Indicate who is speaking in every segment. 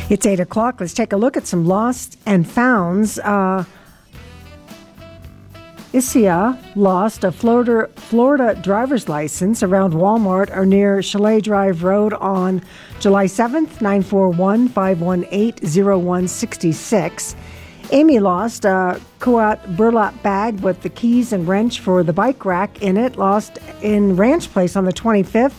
Speaker 1: It's 8 o'clock. Let's take a look at some lost and founds. Isia lost a Florida driver's license around Walmart or near Chalet Drive Road on July 7th, 941-518-0166. Amy lost a Kuat burlap bag with the keys and wrench for the bike rack in it, lost in Ranch Place on the 25th,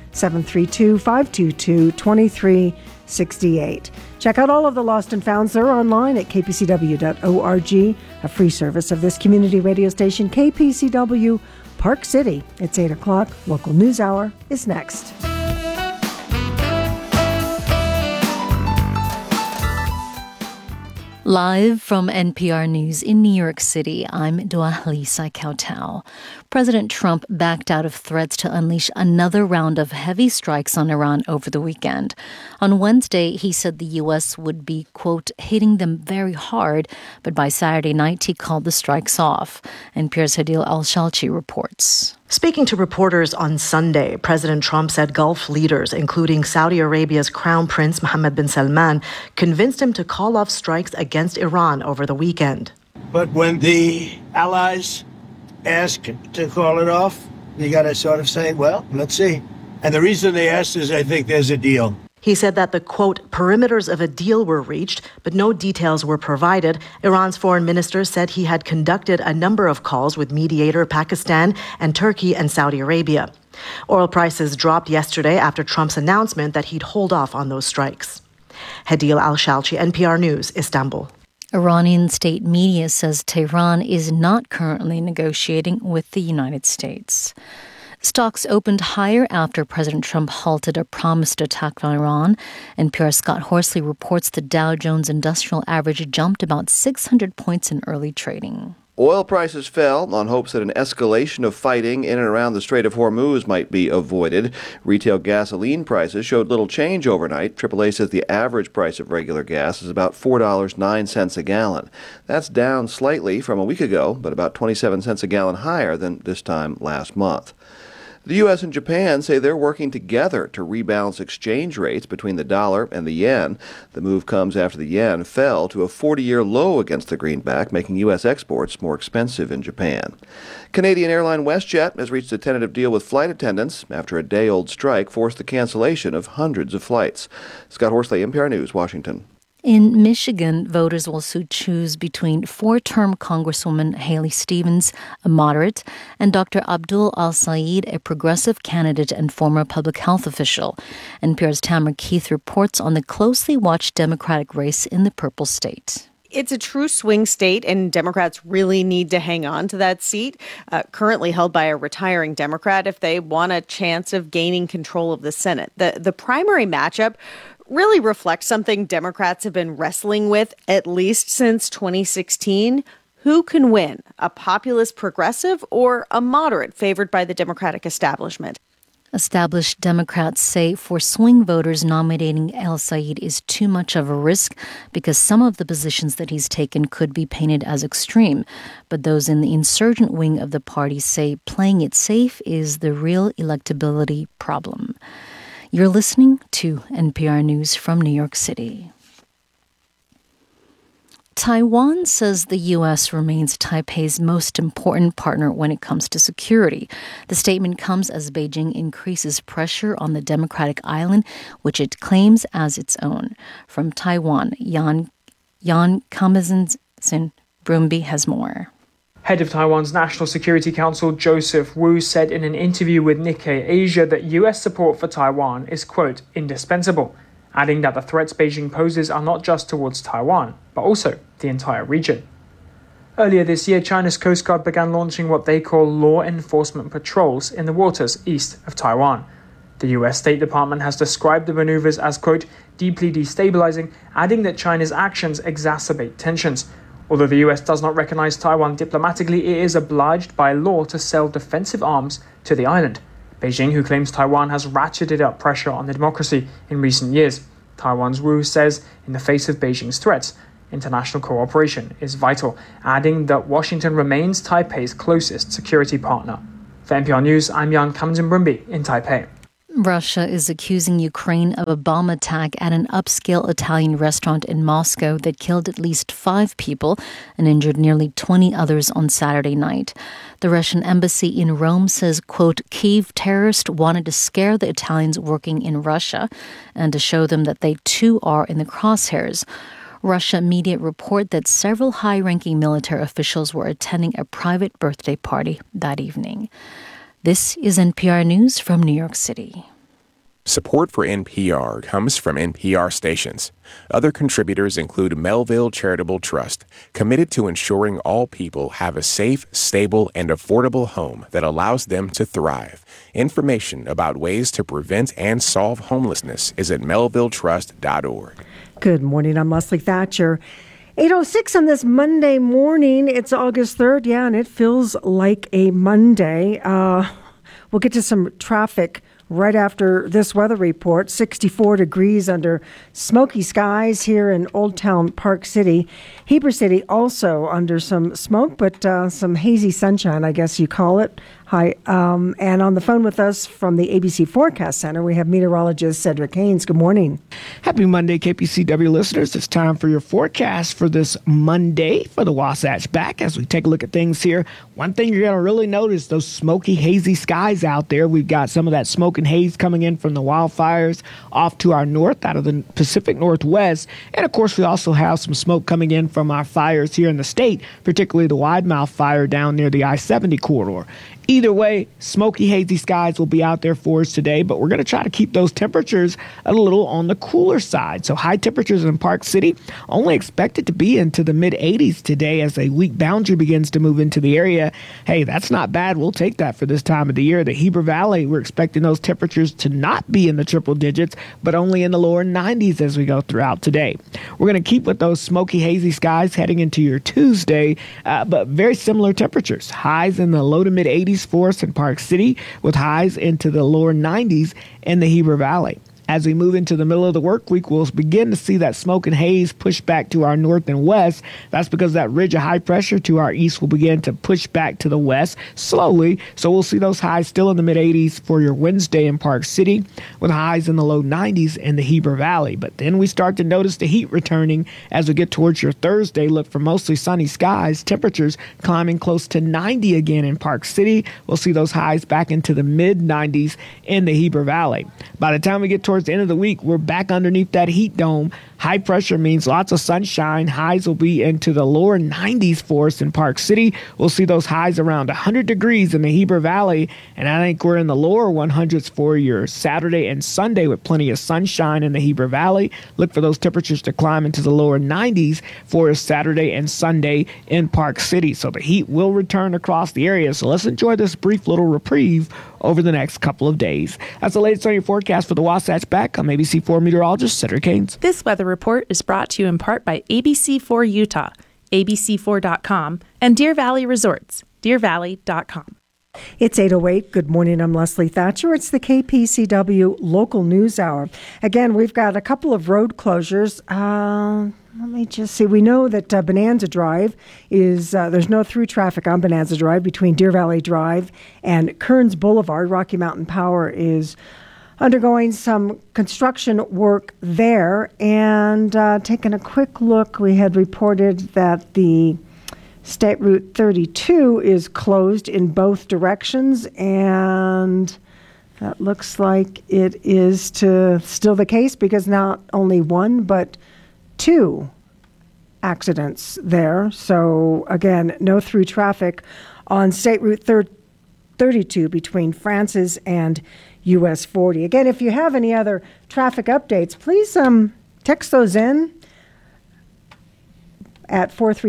Speaker 1: 732-522-2368. Check out all of the lost and founds. They're online at kpcw.org, a free service of this community radio station, KPCW Park City. It's 8 o'clock. Local News Hour is next.
Speaker 2: Live from NPR News in New York City, I'm Dua-Lisa Kautal. President Trump backed out of threats to unleash another round of heavy strikes on Iran over the weekend. On Wednesday, he said the U.S. would be, quote, hitting them very hard, but by Saturday night, he called the strikes off. NPR's Hadil Al-Shalchi reports.
Speaker 3: Speaking to reporters on Sunday, President Trump said Gulf leaders, including Saudi Arabia's Crown Prince Mohammed bin Salman, convinced him to call off strikes against Iran over the weekend.
Speaker 4: But when the allies ask to call it off, you got to sort of say, well, let's see. And the reason they asked is I think there's a deal.
Speaker 3: He said that the, quote, perimeters of a deal were reached, but no details were provided. Iran's foreign minister said he had conducted a number of calls with mediator Pakistan and Turkey and Saudi Arabia. Oil prices dropped yesterday after Trump's announcement that he'd hold off on those strikes. Hadil Al-Shalchi, NPR News, Istanbul.
Speaker 2: Iranian state media says Tehran is not currently negotiating with the United States. Stocks opened higher after President Trump halted a promised attack on Iran. NPR's Scott Horsley reports the Dow Jones Industrial Average jumped about 600 points in early trading.
Speaker 5: Oil prices fell on hopes that an escalation of fighting in and around the Strait of Hormuz might be avoided. Retail gasoline prices showed little change overnight. AAA says the average price of regular gas is about $4.09 a gallon. That's down slightly from a week ago, but about 27 cents a gallon higher than this time last month. The U.S. and Japan say they're working together to rebalance exchange rates between the dollar and the yen. The move comes after the yen fell to a 40-year low against the greenback, making U.S. exports more expensive in Japan. Canadian airline WestJet has reached a tentative deal with flight attendants after a day-old strike forced the cancellation of hundreds of flights. Scott Horsley, NPR News, Washington.
Speaker 2: In Michigan, voters will soon choose between four-term Congresswoman Haley Stevens, a moderate, and Dr. Abdul Al-Sayed, a progressive candidate and former public health official. NPR's Tamara Keith reports on the closely watched Democratic race in the Purple State.
Speaker 6: It's a true swing state, and Democrats really need to hang on to that seat, currently held by a retiring Democrat, if they want a chance of gaining control of the Senate. The primary matchup really reflects something Democrats have been wrestling with at least since 2016. Who can win, a populist progressive or a moderate favored by the Democratic establishment?
Speaker 2: Established Democrats say for swing voters, nominating Al-Sayed is too much of a risk because some of the positions that he's taken could be painted as extreme. But those in the insurgent wing of the party say playing it safe is the real electability problem. You're listening to NPR News from New York City. Taiwan says the U.S. remains Taipei's most important partner when it comes to security. The statement comes as Beijing increases pressure on the democratic island, which it claims as its own. From Taiwan, Jan Kamazin Brumby has more.
Speaker 7: Head of Taiwan's National Security Council, Joseph Wu, said in an interview with Nikkei Asia that U.S. support for Taiwan is, quote, indispensable, adding that the threats Beijing poses are not just towards Taiwan, but also the entire region. Earlier this year, China's Coast Guard began launching what they call law enforcement patrols in the waters east of Taiwan. The U.S. State Department has described the maneuvers as, quote, deeply destabilizing, adding that China's actions exacerbate tensions. Although the U.S. does not recognize Taiwan diplomatically, it is obliged by law to sell defensive arms to the island. Beijing, who claims Taiwan has ratcheted up pressure on the democracy in recent years. Taiwan's Wu says, in the face of Beijing's threats, international cooperation is vital, adding that Washington remains Taipei's closest security partner. For NPR News, I'm Jan Kamzin Brumby in Taipei.
Speaker 2: Russia is accusing Ukraine of a bomb attack at an upscale Italian restaurant in Moscow that killed at least 5 people and injured nearly 20 others on Saturday night. The Russian embassy in Rome says, quote, Kyiv terrorists wanted to scare the Italians working in Russia and to show them that they too are in the crosshairs. Russia media report that several high-ranking military officials were attending a private birthday party that evening. This is NPR News from New York City.
Speaker 8: Support for NPR comes from NPR stations. Other contributors include Melville Charitable Trust, committed to ensuring all people have a safe, stable, and affordable home that allows them to thrive. Information about ways to prevent and solve homelessness is at melvilletrust.org.
Speaker 1: Good morning. I'm Leslie Thatcher. 8:06 on this Monday morning. It's August 3rd. Yeah, and it feels like a Monday. We'll get to some traffic right after this weather report. 64 degrees under smoky skies here in Old Town Park City. Heber City also under some smoke, but some hazy sunshine, I guess you call it. Hi. And on the phone with us from the ABC Forecast Center, we have meteorologist Cedric Haynes. Good morning.
Speaker 9: Happy Monday, KPCW listeners. It's time for your forecast for this Monday for the Wasatch Back. As we take a look at things here, one thing you're going to really notice, those smoky, hazy skies out there. We've got some of that smoke and haze coming in from the wildfires off to our north out of the Pacific Northwest. And, of course, we also have some smoke coming in from our fires here in the state, particularly the Widemouth fire down near the I-70 corridor. Either way, smoky, hazy skies will be out there for us today, but we're going to try to keep those temperatures a little on the cooler side. So high temperatures in Park City only expected to be into the mid-80s today as a weak boundary begins to move into the area. Hey, that's not bad. We'll take that for this time of the year. The Heber Valley, we're expecting those temperatures to not be in the triple digits, but only in the lower 90s as we go throughout today. We're going to keep with those smoky, hazy skies heading into your Tuesday, but very similar temperatures. Highs in the low to mid-80s for us in Park City, with highs into the lower 90s in the Heber Valley. As we move into the middle of the work week, we'll begin to see that smoke and haze push back to our north and west. That's because that ridge of high pressure to our east will begin to push back to the west slowly. So we'll see those highs still in the mid-80s for your Wednesday in Park City, with highs in the low 90s in the Heber Valley. But then we start to notice the heat returning as we get towards your Thursday. Look for mostly sunny skies, temperatures climbing close to 90 again in Park City. We'll see those highs back into the mid-90s in the Heber Valley. By the time we get towards the end of the week, we're back underneath that heat dome. High pressure means lots of sunshine. Highs will be into the lower 90s for us in Park City. We'll see those highs around 100 degrees in the Heber Valley, and I think we're in the lower 100s for your Saturday and Sunday with plenty of sunshine in the Heber Valley. Look for those temperatures to climb into the lower 90s for Saturday and Sunday in Park City. So the heat will return across the area. So let's enjoy this brief little reprieve over the next couple of days. That's the latest on your forecast for the Wasatch Back. I'm ABC4 meteorologist Cedric Haynes.
Speaker 10: This weather report is brought to you in part by ABC4 Utah, abc4.com, and Deer Valley Resorts, deervalley.com.
Speaker 1: It's 8:08. Good morning. I'm Leslie Thatcher. It's the KPCW Local News Hour. Again, we've got a couple of road closures. Let me just see. We know that Bonanza Drive is, there's no through traffic on Bonanza Drive between Deer Valley Drive and Kearns Boulevard. Rocky Mountain Power is undergoing some construction work there. And taking a quick look, we had reported that the State Route 32 is closed in both directions, and that looks like it is still the case because not only one but 2 accidents there. So again, no through traffic on State Route 32 between Francis and US 40. Again, if you have any other traffic updates, please text those in at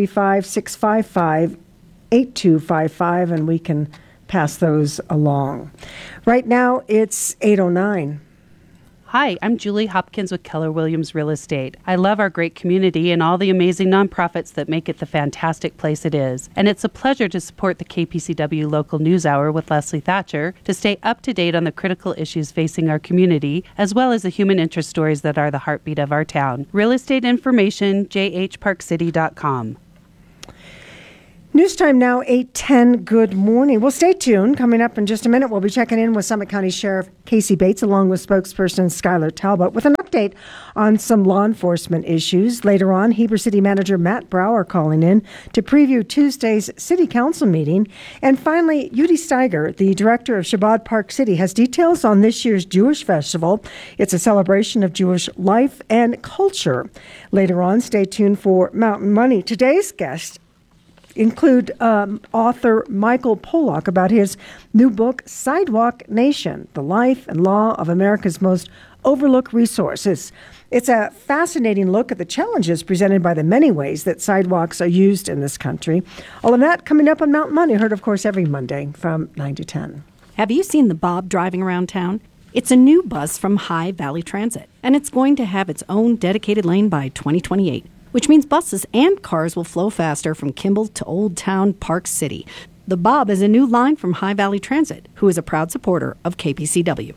Speaker 1: 435-655-8255, and we can pass those along. Right now, it's 8:09.
Speaker 11: Hi, I'm Julie Hopkins with Keller Williams Real Estate. I love our great community and all the amazing nonprofits that make it the fantastic place it is. And it's a pleasure to support the KPCW Local News Hour with Leslie Thatcher to stay up to date on the critical issues facing our community, as well as the human interest stories that are the heartbeat of our town. Real estate information, jhparkcity.com.
Speaker 1: News time now, 8:10. Good morning. Well, stay tuned. Coming up in just a minute, we'll be checking in with Summit County Sheriff Casey Bates along with spokesperson Skylar Talbot with an update on some law enforcement issues. Later on, Heber City Manager Matt Brower calling in to preview Tuesday's City Council meeting. And finally, Udi Steiger, the director of Shabbat Park City, has details on this year's Jewish Festival. It's a celebration of Jewish life and culture. Later on, stay tuned for Mountain Money. Today's guest include author Michael Pollock about his new book, Sidewalk Nation, The Life and Law of America's Most Overlooked Resources. It's a fascinating look at the challenges presented by the many ways that sidewalks are used in this country. All of that coming up on Mountain Money, heard, of course, every Monday from 9 to 10.
Speaker 12: Have you seen the Bob driving around town? It's a new bus from High Valley Transit, and it's going to have its own dedicated lane by 2028. Which means buses and cars will flow faster from Kimball to Old Town Park City. The Bob is a new line from High Valley Transit, who is a proud supporter of KPCW.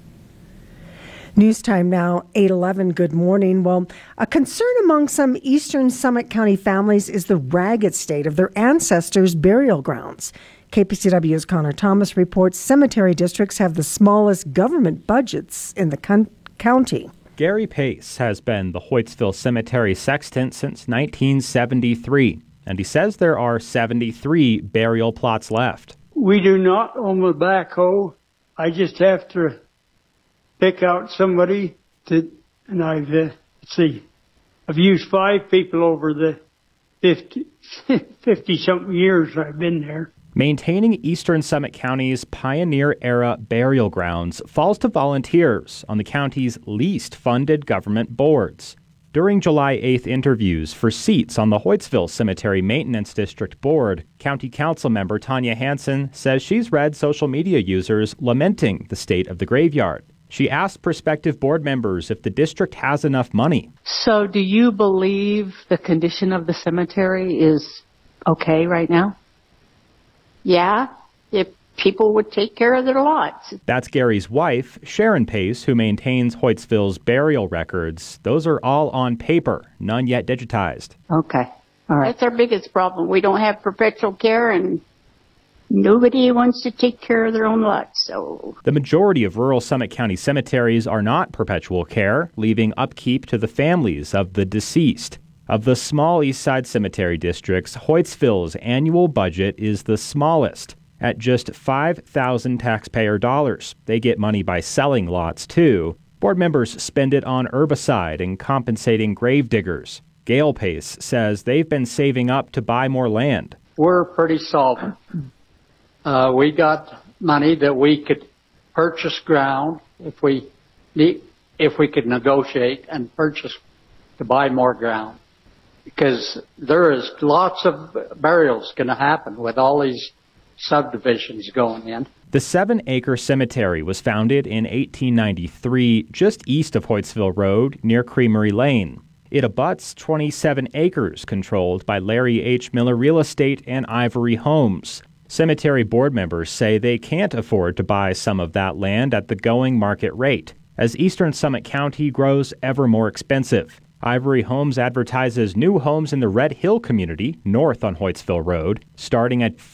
Speaker 1: News time now, 8:11. Good morning. Well, a concern among some eastern Summit County families is the ragged state of their ancestors' burial grounds. KPCW's Connor Thomas reports cemetery districts have the smallest government budgets in the county.
Speaker 13: Gary Pace has been the Hoytsville Cemetery sexton since 1973, and he says there are 73 burial plots left.
Speaker 14: We do not own the backhoe. I just have to pick out somebody and I've used 5 people over the 50-something years I've been there.
Speaker 13: Maintaining Eastern Summit County's pioneer-era burial grounds falls to volunteers on the county's least funded government boards. During July 8th interviews for seats on the Hoytsville Cemetery Maintenance District Board, County Council member Tanya Hansen says she's read social media users lamenting the state of the graveyard. She asked prospective board members if the district has enough money.
Speaker 15: So do you believe the condition of the cemetery is okay right now?
Speaker 16: Yeah, if people would take care of their lots.
Speaker 13: That's Gary's wife, Sharon Pace, who maintains Hoytsville's burial records. Those are all on paper, none yet digitized.
Speaker 16: Okay, all right. That's our biggest problem. We don't have perpetual care, and nobody wants to take care of their own lots. So
Speaker 13: the majority of rural Summit County cemeteries are not perpetual care, leaving upkeep to the families of the deceased. Of the small East Side cemetery districts, Hoytsville's annual budget is the smallest, at just 5,000 taxpayer dollars. They get money by selling lots, too. Board members spend it on herbicide and compensating grave diggers. Gail Pace says they've been saving up to buy more land.
Speaker 17: We're pretty solvent. We got money that we could purchase ground if we could negotiate and purchase to buy more ground. Because there is lots of burials going to happen with all these subdivisions going in.
Speaker 13: The 7-acre cemetery was founded in 1893 just east of Hoytsville Road near Creamery Lane. It abuts 27 acres controlled by Larry H. Miller Real Estate and Ivory Homes. Cemetery board members say they can't afford to buy some of that land at the going market rate, as Eastern Summit County grows ever more expensive. Ivory Homes advertises new homes in the Red Hill community, north on Hoytsville Road, starting at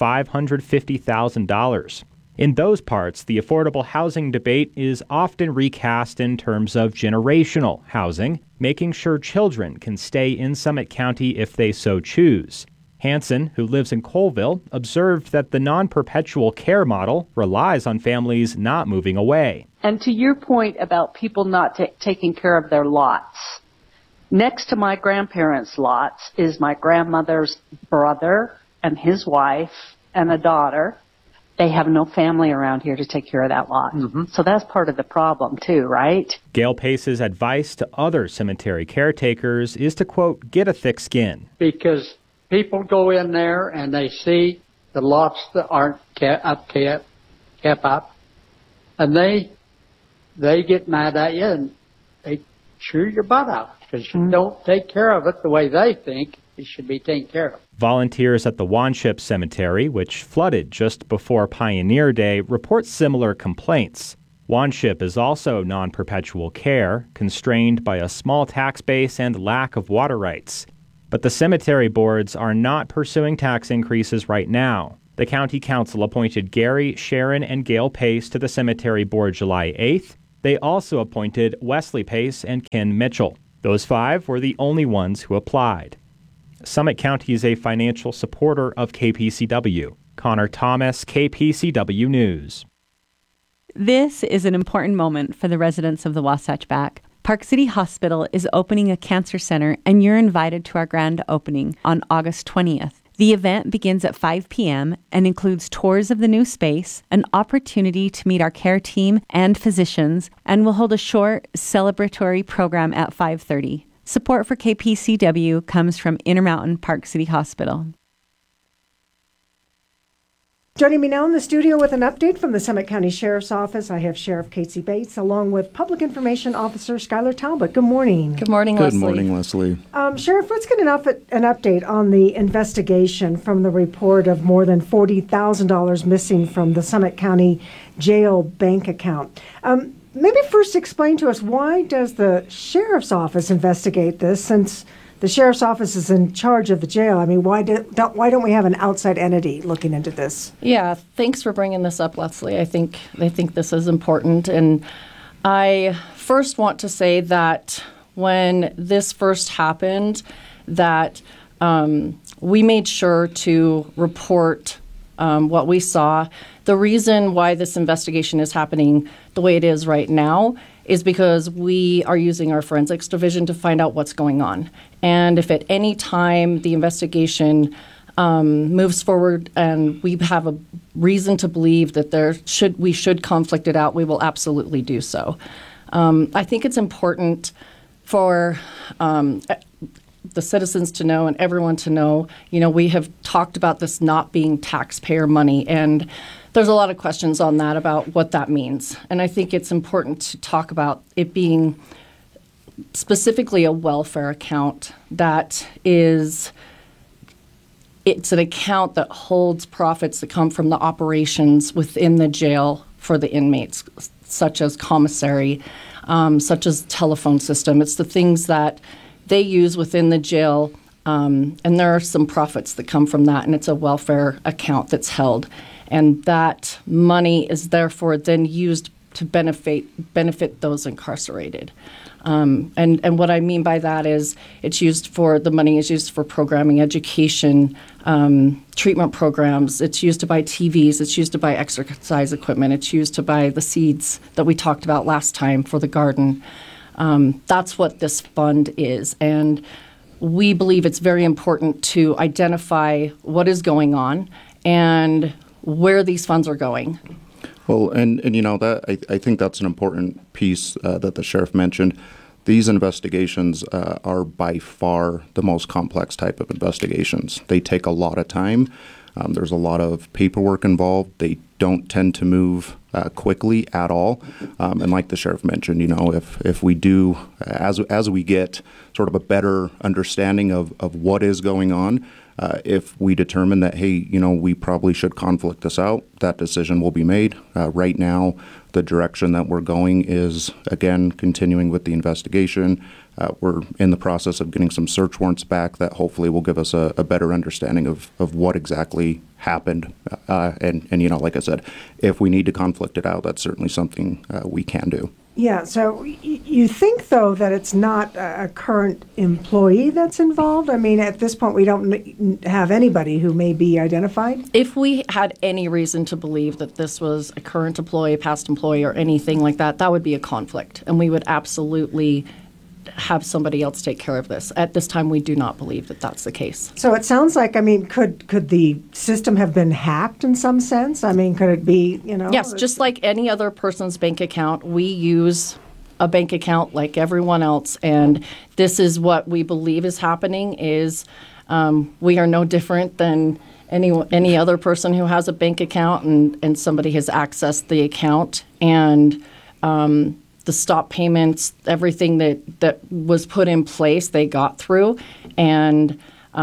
Speaker 13: $550,000. In those parts, the affordable housing debate is often recast in terms of generational housing, making sure children can stay in Summit County if they so choose. Hansen, who lives in Colville, observed that the non-perpetual care model relies on families not moving away.
Speaker 15: And to your point about people not taking care of their lots, next to my grandparents' lots is my grandmother's brother and his wife and a daughter. They have no family around here to take care of that lot. Mm-hmm. So that's part of the problem too, right?
Speaker 13: Gail Pace's advice to other cemetery caretakers is to, quote, get a thick skin.
Speaker 17: Because people go in there and they see the lots that aren't kept up, and they get mad at you and they chew your butt out. Because you don't take care of it the way they think it should be taken care of.
Speaker 13: Volunteers at the Wanship Cemetery, which flooded just before Pioneer Day, report similar complaints. Wanship is also non-perpetual care, constrained by a small tax base and lack of water rights. But the cemetery boards are not pursuing tax increases right now. The county council appointed Gary, Sharon, and Gail Pace to the cemetery board July 8th. They also appointed Wesley Pace and Ken Mitchell. Those 5 were the only ones who applied. Summit County is a financial supporter of KPCW. Connor Thomas, KPCW News.
Speaker 18: This is an important moment for the residents of the Wasatch Back. Park City Hospital is opening a cancer center, and you're invited to our grand opening on August 20th. The event begins at 5 p.m. and includes tours of the new space, an opportunity to meet our care team and physicians, and we'll hold a short celebratory program at 5:30. Support for KPCW comes from Intermountain Park City Hospital.
Speaker 1: Joining me now in the studio with an update from the Summit County Sheriff's Office, I have Sheriff Casey Bates, along with Public Information Officer Skylar Talbot. Good morning.
Speaker 19: Good morning, Leslie. Good morning, Leslie.
Speaker 1: Sheriff, let's get an update on the investigation from the report of more than $40,000 missing from the Summit County Jail bank account. Maybe first explain to us, why does the Sheriff's Office investigate this, since the Sheriff's Office is in charge of the jail? I mean, why don't we have an outside entity looking into this?
Speaker 19: Yeah, thanks for bringing this up, Leslie. I think this is important. And I first want to say that when this first happened, that we made sure to report what we saw. The reason why this investigation is happening the way it is right now is because we are using our forensics division to find out what's going on. And if at any time the investigation moves forward and we have a reason to believe that we should conflict it out, we will absolutely do so. I think it's important for the citizens to know and everyone to know, we have talked about this not being taxpayer money, and there's a lot of questions on that about what that means. And I think it's important to talk about it being specifically a welfare account it's an account that holds profits that come from the operations within the jail for the inmates, such as commissary, such as telephone system. It's the things that they use within the jail, and there are some profits that come from that, and it's a welfare account that's held. And that money is therefore then used to benefit those incarcerated. And what I mean by that is the money is used for programming, education, treatment programs. It's used to buy TVs. It's used to buy exercise equipment. It's used to buy the seeds that we talked about last time for the garden. That's what this fund is. And we believe it's very important to identify what is going on and where these funds are going. Well, and that I think that's an important piece that the sheriff mentioned. These investigations are by far the most complex type of investigations. They take a lot of time. There's a lot of paperwork involved. They don't tend to move quickly at all. And like the sheriff mentioned, if we do, as we get sort of a better understanding of what is going on, if we determine that, hey, we probably should conflict this out, that decision will be made. Right now, the direction that we're going is, again, continuing with the investigation. We're in the process of getting some search warrants back that hopefully will give us a better understanding of what exactly happened. And like I said, if we need to conflict it out, that's certainly something we can do.
Speaker 1: Yeah, so you think, though, that it's not a current employee that's involved? I mean, at this point, we don't have anybody who may be identified?
Speaker 19: If we had any reason to believe that this was a current employee, past employee, or anything like that, that would be a conflict, and we would absolutely have somebody else take care of this. At this time, we do not believe that that's the case.
Speaker 1: So it sounds like, could the system have been hacked in some sense? I mean, could it be,
Speaker 19: Yes, just like any other person's bank account, we use a bank account like everyone else, and this is what we believe is happening is we are no different than any other person who has a bank account and somebody has accessed the account, and the stop payments, everything that was put in place, they got through. And,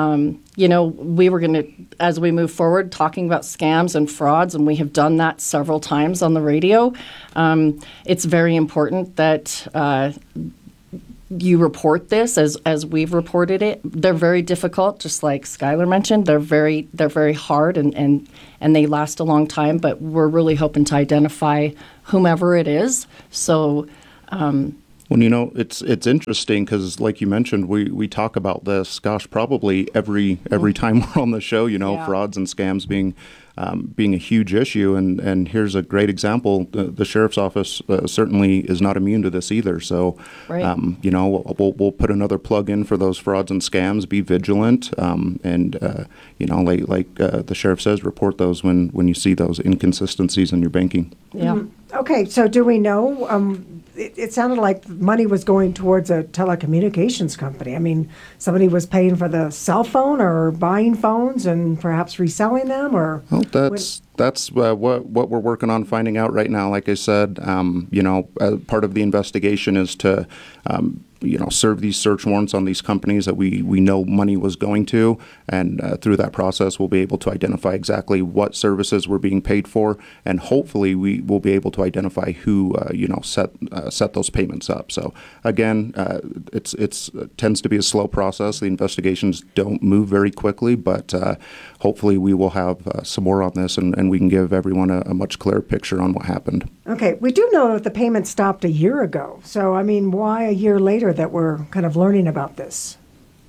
Speaker 19: we were going to, as we move forward, talking about scams and frauds, and we have done that several times on the radio. It's very important that you report this as we've reported it. They're very difficult, just like Skylar mentioned. They're very hard and they last a long time. But we're really hoping to identify whomever it is. So.
Speaker 20: Well, it's interesting because, like you mentioned, we talk about this, probably every time we're on the show, frauds and scams being a huge issue. And here's a great example. The sheriff's office certainly is not immune to this either. So,
Speaker 19: right.
Speaker 20: We'll put another plug in for those frauds and scams. Be vigilant. Like the sheriff says, report those when you see those inconsistencies in your banking.
Speaker 19: Yeah.
Speaker 1: Mm-hmm. Okay. So do we know? It sounded like money was going towards a telecommunications company. I mean, somebody was paying for the cell phone or buying phones and perhaps reselling them, or.
Speaker 20: Well, that's what we're working on finding out right now. Like I said, part of the investigation is to, serve these search warrants on these companies that we know money was going to, and through that process, we'll be able to identify exactly what services were being paid for, and hopefully we will be able to identify who set those payments up. So again, it tends to be a slow process. The investigations don't move very quickly, but hopefully we will have some more on this, and we can give everyone a much clearer picture on what happened.
Speaker 1: Okay, we do know that the payment stopped a year ago. So, I mean, why a year later that we're kind of learning about this?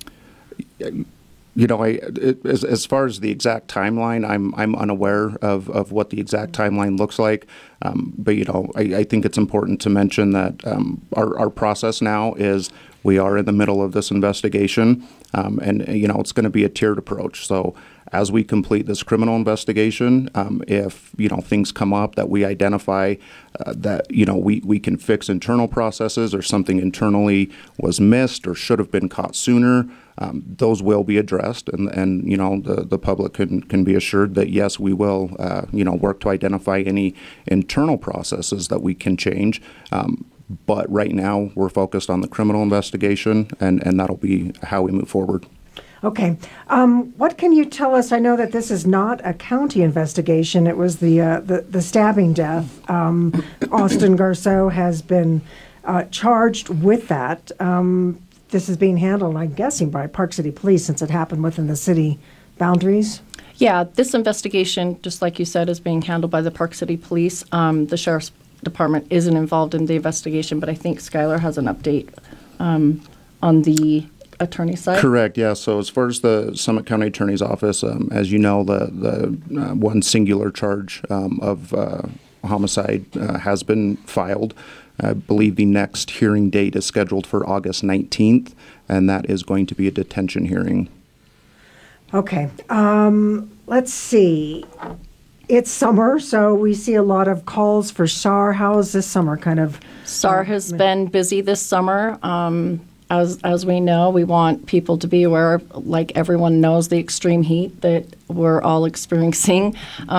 Speaker 20: As far as the exact timeline, I'm unaware of what the exact timeline looks like. But I think it's important to mention that our process now is we are in the middle of this investigation, and it's going to be a tiered approach. So as we complete this criminal investigation, if things come up that we identify that we can fix internal processes, or something internally was missed or should have been caught sooner, those will be addressed, and the public can be assured that yes, we will work to identify any internal processes that we can change. But right now we're focused on the criminal investigation, and that'll be how we move forward.
Speaker 1: Okay. What can you tell us? I know that this is not a county investigation. It was the stabbing death. Austin Garceau has been charged with that. This is being handled, I'm guessing, by Park City Police, since it happened within the city boundaries.
Speaker 19: Yeah, this investigation, just like you said, is being handled by the Park City Police. The Sheriff's Department isn't involved in the investigation, but I think Skylar has an update on the attorney side.
Speaker 20: Correct, yeah. So as far as the Summit County Attorney's Office, as you know, the one singular charge of homicide has been filed. I believe the next hearing date is scheduled for August 19th, and that is going to be a detention hearing.
Speaker 1: Okay. Let's see. It's summer, so we see a lot of calls for SAR. How is this summer kind of?
Speaker 19: SAR has been busy this summer. As we know, we want people to be aware of, like everyone knows, the extreme heat that we're all experiencing.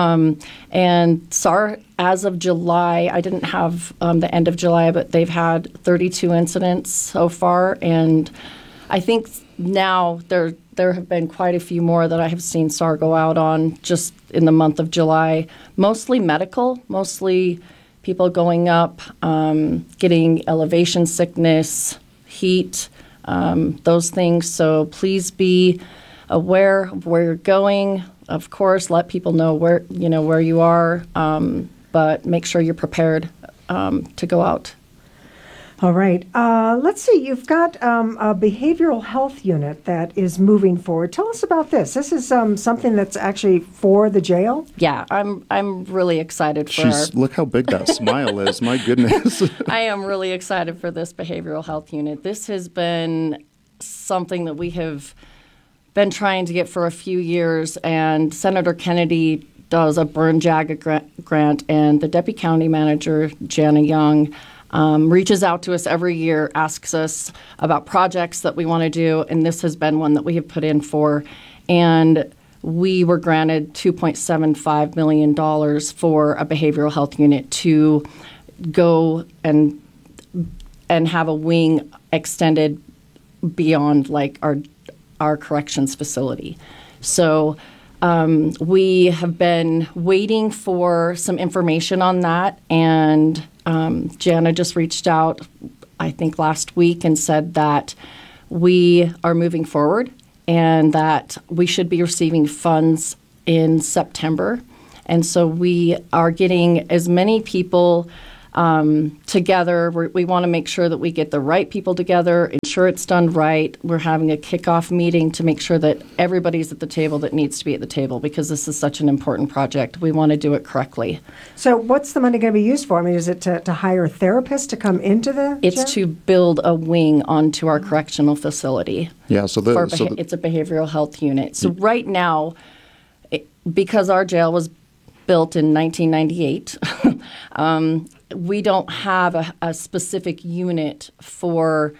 Speaker 19: And SAR, as of July, I didn't have the end of July, but they've had 32 incidents so far. And I think now there have been quite a few more that I have seen SAR go out on just in the month of July. Mostly medical, mostly people going up, getting elevation sickness, heat, those things. So please be aware of where you're going. Of course, let people know where you are, but make sure you're prepared to go out.
Speaker 1: All right. Let's see. You've got a behavioral health unit that is moving forward. Tell us about this. This is something that's actually for the jail?
Speaker 19: Yeah, I'm really excited for
Speaker 20: Look how big that smile is. My goodness.
Speaker 19: I am really excited for this behavioral health unit. This has been something that we have been trying to get for a few years, and Senator Kennedy does a Burn JAGA grant, and the Deputy County Manager, Jana Young, reaches out to us every year, asks us about projects that we want to do, and this has been one that we have put in for. And we were granted $2.75 million for a behavioral health unit to go and have a wing extended beyond like our corrections facility. So we have been waiting for some information on that, and Jana just reached out I think, last week and said that we are moving forward and that we should be receiving funds in September. And so we are getting as many people together. We want to make sure that we get the right people together, ensure it's done right. We're having a kickoff meeting to make sure that everybody's at the table that needs to be at the table, because this is such an important project. We want to do it correctly.
Speaker 1: So what's the money going to be used for? I mean, is it to hire therapists to come into the
Speaker 19: It's
Speaker 1: jail?
Speaker 19: to build a wing onto our correctional facility.
Speaker 20: Yeah, so
Speaker 19: it's a behavioral health unit. So right now, because our jail was built in 1998, we don't have a specific unit for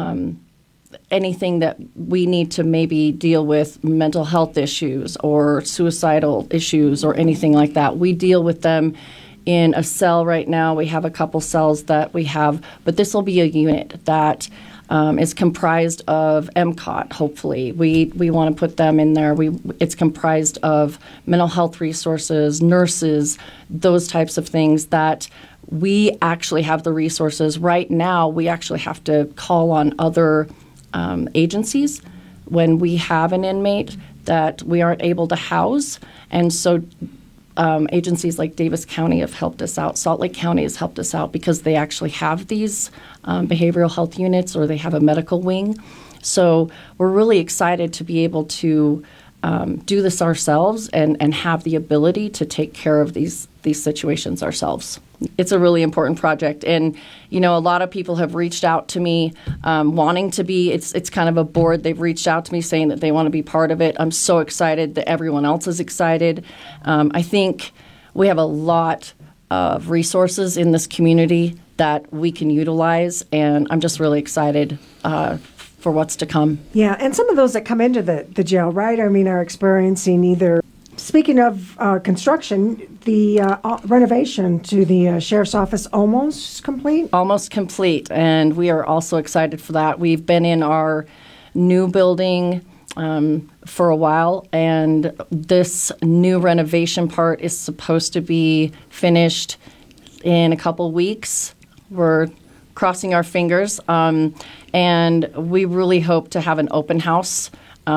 Speaker 19: anything that we need to maybe deal with mental health issues or suicidal issues or anything like that. We deal with them in a cell right now. We have a couple cells that we have, but this will be a unit that is comprised of MCOT, hopefully. We want to put them in there. It's comprised of mental health resources, nurses, those types of things that we actually have the resources. Right now, we actually have to call on other agencies when we have an inmate that we aren't able to house. And so agencies like Davis County have helped us out. Salt Lake County has helped us out because they actually have these behavioral health units, or they have a medical wing. So we're really excited to be able to do this ourselves and have the ability to take care of these situations ourselves. It's a really important project. And, you know, a lot of people have reached out to me wanting to be, it's kind of a board. They've reached out to me saying that they want to be part of it. I'm so excited that everyone else is excited. I think we have a lot of resources in this community that we can utilize, and I'm just really excited for what's to come.
Speaker 1: Yeah, and some of those that come into the jail, right, I mean, are experiencing either, speaking of construction, the renovation to the sheriff's office almost complete?
Speaker 19: Almost complete, and we are also excited for that. We've been in our new building for a while, and this new renovation part is supposed to be finished in a couple weeks. We're crossing our fingers, and we really hope to have an open house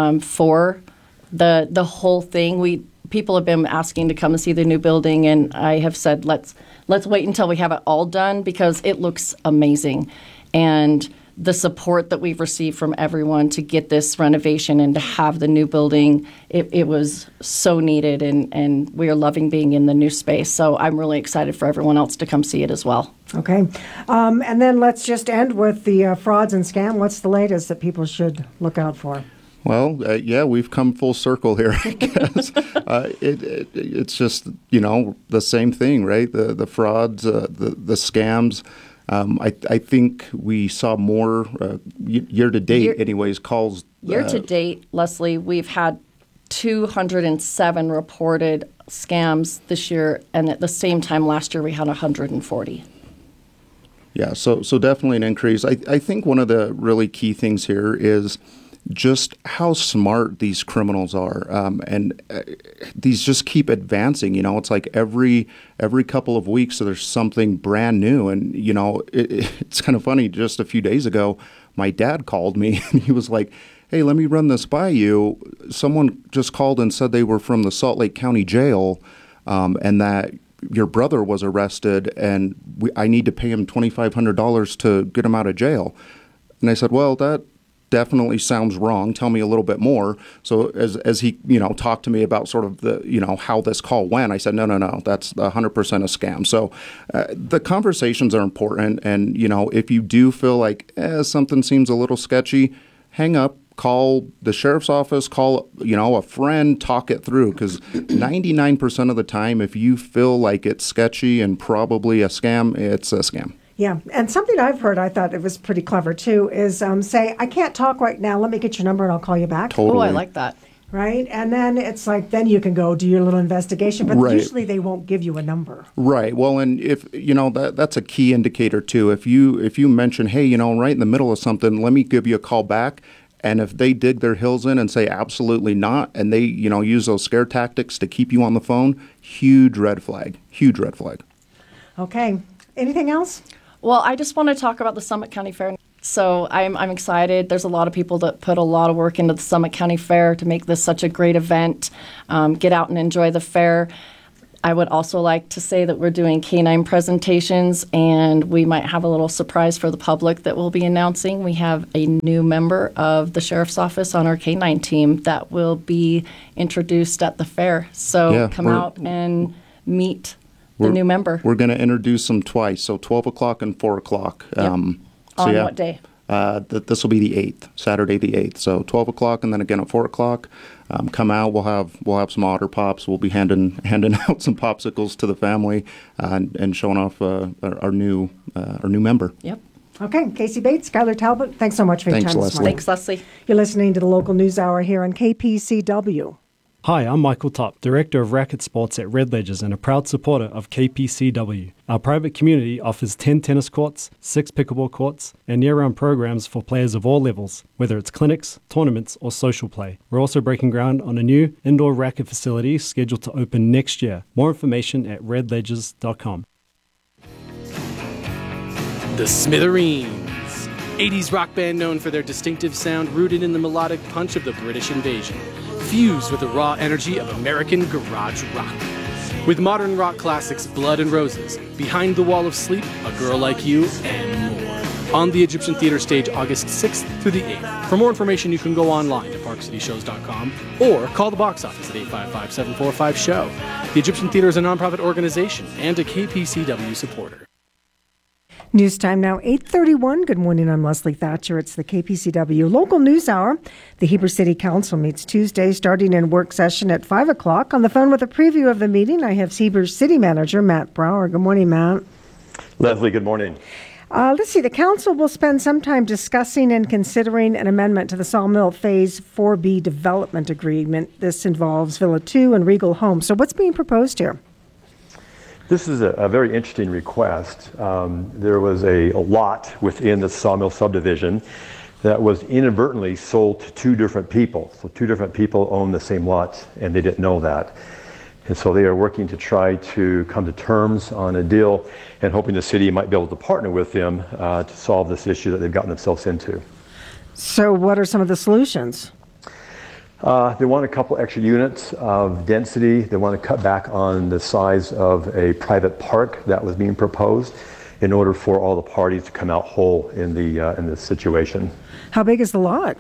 Speaker 19: for the whole thing. People have been asking to come and see the new building, and I have said let's wait until we have it all done, because it looks amazing. And the support that we've received from everyone to get this renovation and to have the new building, it was so needed, and we are loving being in the new space. So I'm really excited for everyone else to come see it as well.
Speaker 1: Okay. And then let's just end with the frauds and scam. What's the latest that people should look out for?
Speaker 20: Well, yeah, we've come full circle here, I guess. It's just, you know, the same thing, right? The frauds, the scams. I think we saw more year to date, anyways, calls.
Speaker 19: Year to date, Leslie, we've had 207 reported scams this year, and at the same time last year we had 140.
Speaker 20: Yeah, so definitely an increase. I think one of the really key things here is just how smart these criminals are, and these just keep advancing. You know, it's like every couple of weeks there's something brand new, and you know, it's kind of funny. Just a few days ago, my dad called me and he was like, "Hey, let me run this by you. Someone just called and said they were from the Salt Lake County Jail, and that your brother was arrested, and I need to pay him $2,500 to get him out of jail." And I said, "Well, that definitely sounds wrong. Tell me a little bit more." So as he, you know, talked to me about sort of the, you know, how this call went, I said, no, that's 100% a scam. So the conversations are important. And, you know, if you do feel like something seems a little sketchy, hang up, call the sheriff's office, call, you know, a friend, talk it through. Because 99% of the time, if you feel like it's sketchy and probably a scam, it's a scam.
Speaker 1: Yeah, and something I've heard, I thought it was pretty clever too, is say, "I can't talk right now, let me get your number and I'll call you back."
Speaker 20: Totally.
Speaker 19: Oh, I like that.
Speaker 1: Right? And then it's like, then you can go do your little investigation, but
Speaker 20: Right.
Speaker 1: usually they won't give you a number.
Speaker 20: Right. Well, and if, you know, that's a key indicator too. If you mention, "Hey, you know, right in the middle of something, let me give you a call back." And if they dig their heels in and say absolutely not, and they, you know, use those scare tactics to keep you on the phone, huge red flag. Huge red flag.
Speaker 1: Okay. Anything else?
Speaker 19: Well, I just want to talk about the Summit County Fair. So I'm excited. There's a lot of people that put a lot of work into the Summit County Fair to make this such a great event. Get out and enjoy the fair. I would also like to say that we're doing canine presentations, and we might have a little surprise for the public that we'll be announcing. We have a new member of the Sheriff's Office on our canine team that will be introduced at the fair. So come out and meet the new member.
Speaker 20: We're going to introduce them twice, so 12 o'clock and 4 o'clock.
Speaker 19: Yep. On what day?
Speaker 20: This will be the 8th, Saturday the 8th. So 12 o'clock and then again at 4 o'clock. Come out. We'll have some Otter Pops. We'll be handing out some popsicles to the family and showing off our new member.
Speaker 19: Yep.
Speaker 1: Okay, Casey Bates, Skylar Talbot, thanks so much for your time this morning.
Speaker 19: Thanks, Leslie.
Speaker 1: You're listening to the local news hour here on KPCW.
Speaker 21: Hi, I'm Michael Top, Director of Racket Sports at Red Ledgers and a proud supporter of KPCW. Our private community offers 10 tennis courts, 6 pickleball courts, and year-round programs for players of all levels, whether it's clinics, tournaments, or social play. We're also breaking ground on a new indoor racket facility scheduled to open next year. More information at redledgers.com.
Speaker 22: The Smithereens, 80s rock band known for their distinctive sound rooted in the melodic punch of the British invasion, fused with the raw energy of American garage rock. With modern rock classics Blood and Roses, Behind the Wall of Sleep, A Girl Like You, and more. On the Egyptian Theater stage August 6th through the 8th. For more information, you can go online to parkcityshows.com or call the box office at 855-745-SHOW. The Egyptian Theater is a nonprofit organization and a KPCW supporter.
Speaker 1: News time now, 8:31. Good morning, I'm Leslie Thatcher. It's the KPCW Local News Hour. The Heber City Council meets Tuesday, starting in work session at 5 o'clock. On the phone with a preview of the meeting, I have Heber's City Manager, Matt Brower. Good morning, Matt.
Speaker 23: Leslie, good morning.
Speaker 1: Let's see, the council will spend some time discussing and considering an amendment to the Sawmill Phase 4B development agreement. This involves Villa 2 and Regal Homes. So what's being proposed here?
Speaker 23: This is a very interesting request. There was a lot within the Sawmill subdivision that was inadvertently sold to 2 different people. So 2 different people own the same lot, and they didn't know that. And so they are working to try to come to terms on a deal and hoping the city might be able to partner with them to solve this issue that they've gotten themselves into.
Speaker 1: So what are some of the solutions?
Speaker 23: They want a couple extra units of density. They want to cut back on the size of a private park that was being proposed in order for all the parties to come out whole in this situation.
Speaker 1: How big is the lot?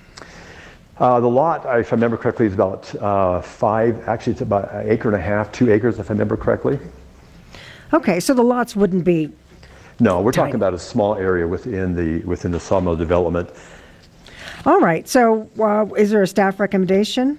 Speaker 23: The lot, if I remember correctly, is about 5. Actually, it's about 1.5 acres, 2 acres, if I remember correctly.
Speaker 1: Okay, so the lots wouldn't be.
Speaker 23: No, we're talking about a small area within the Sawmill development.
Speaker 1: All right. So is there a staff recommendation?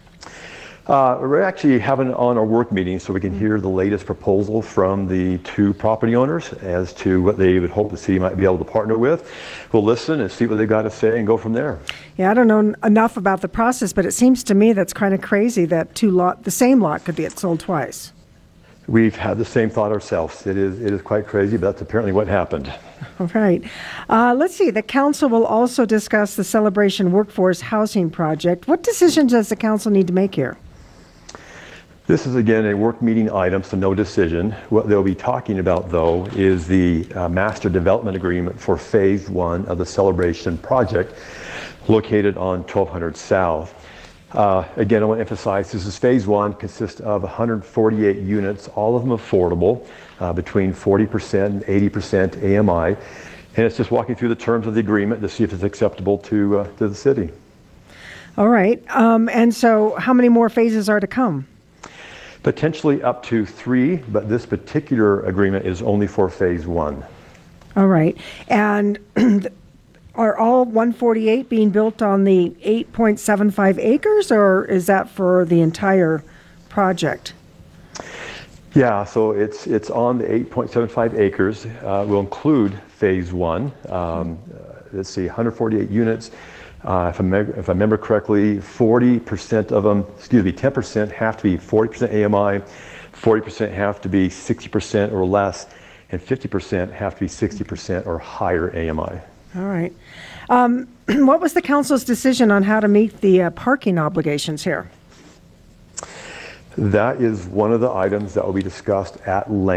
Speaker 23: We're actually having it on our work meeting so we can hear the latest proposal from the 2 property owners as to what they would hope the city might be able to partner with. We'll listen and see what they've got to say and go from there.
Speaker 1: Yeah, I don't know enough about the process, but it seems to me that's kind of crazy that the same lot could get sold twice.
Speaker 23: We've had the same thought ourselves. It is quite crazy, but that's apparently what happened.
Speaker 1: All right. Let's see. The council will also discuss the Celebration Workforce Housing Project. What decisions does the council need to make here?
Speaker 23: This is, again, a work meeting item, so no decision. What they'll be talking about, though, is the Master Development Agreement for Phase 1 of the Celebration Project located on 1200 South. Again, I want to emphasize this is Phase 1, consists of 148 units, all of them affordable, between 40% and 80% AMI. And it's just walking through the terms of the agreement to see if it's acceptable to the city.
Speaker 1: All right. And so how many more phases are to come?
Speaker 23: Potentially up to 3, but this particular agreement is only for Phase 1.
Speaker 1: All right. And are all 148 being built on the 8.75 acres, or is that for the entire project?
Speaker 23: Yeah, so it's on the 8.75 acres. Will include Phase 1. Let's see, 148 units. If I remember correctly, 40% of them, 10% have to be 40% AMI, 40% have to be 60% or less, and 50% have to be 60% or higher AMI.
Speaker 1: All right. What was the council's decision on how to meet the parking obligations here?
Speaker 23: That is one of the items that will be discussed at length